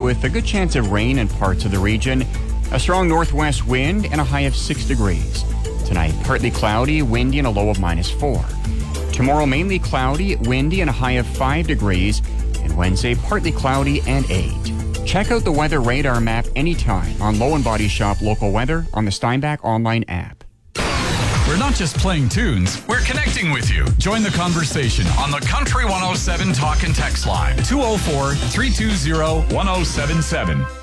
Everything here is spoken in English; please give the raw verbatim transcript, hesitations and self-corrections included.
with a good chance of rain in parts of the region. A strong northwest wind and a high of six degrees. Tonight, partly cloudy, windy, and a low of minus four. Tomorrow, mainly cloudy, windy, and a high of five degrees. And Wednesday, partly cloudy and eight. Check out the weather radar map anytime on Low and Body Shop Local Weather on the Steinbach online app. We're not just playing tunes, we're connecting with you. Join the conversation on the Country one oh seven Talk and Text line, two oh four, three two zero, one oh seven seven.